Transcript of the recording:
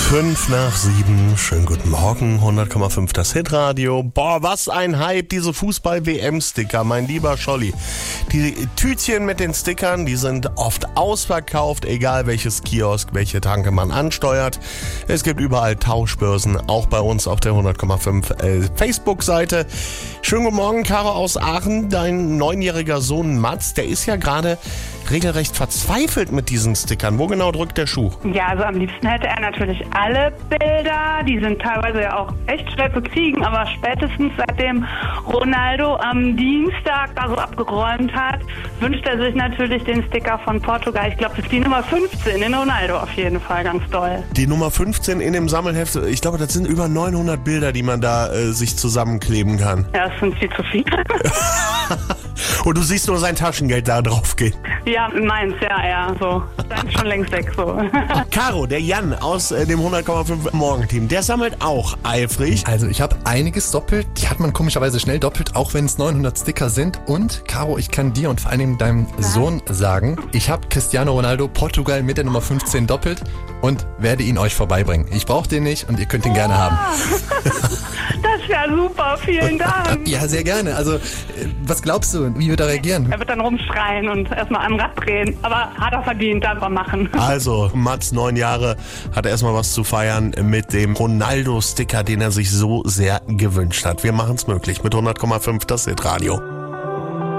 5:05. Schönen guten Morgen, 100,5 das Hitradio. Boah, was ein Hype, diese Fußball-WM-Sticker, mein lieber Scholli. Die Tütchen mit den Stickern, die sind oft ausverkauft, egal welches Kiosk, welche Tanke man ansteuert. Es gibt überall Tauschbörsen, auch bei uns auf der 100,5 Facebook-Seite. Schönen guten Morgen, Caro aus Aachen. Dein 9-jähriger Sohn Mats, der ist ja gerade regelrecht verzweifelt mit diesen Stickern. Wo genau drückt der Schuh? Ja, also am liebsten hätte er natürlich alle Bilder. Die sind teilweise ja auch echt schwer zu kriegen, aber spätestens seitdem Ronaldo am Dienstag da so abgeräumt hat, wünscht er sich natürlich den Sticker von Portugal. Ich glaube, das ist die Nummer 15 in Ronaldo auf jeden Fall ganz doll. Die Nummer 15 in dem Sammelheft, ich glaube, das sind über 900 Bilder, die man da sich zusammenkleben kann. Ja, das sind viel zu viele. Und du siehst nur sein Taschengeld da drauf gehen. Ja, meins, ja, so. Dann ist schon längst weg, so. Caro, der Jan aus dem 100,5 Morgenteam, der sammelt auch eifrig. Also ich habe einiges doppelt, die hat man komischerweise schnell doppelt, auch wenn es 900 Sticker sind. Und Caro, ich kann dir und vor allem deinem Sohn sagen, ich habe Cristiano Ronaldo Portugal mit der Nummer 15 doppelt und werde ihn euch vorbeibringen. Ich brauche den nicht und ihr könnt ihn gerne haben. Das wäre super, vielen Dank. Ja, sehr gerne. Also, was glaubst du, wie wird er reagieren? Er wird dann rumschreien und erstmal am Rad drehen. Aber hat er verdient, einfach machen. Also, Mats, 9 Jahre, hat erstmal was zu feiern mit dem Ronaldo-Sticker, den er sich so sehr gewünscht hat. Wir machen es möglich mit 100,5 das Hitradio.